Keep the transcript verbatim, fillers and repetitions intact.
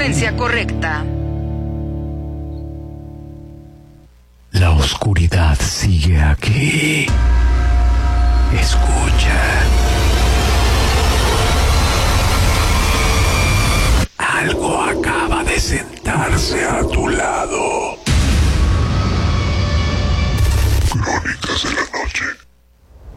frecuencia correcta. La oscuridad sigue aquí. Escucha. Algo acaba de sentarse a tu lado.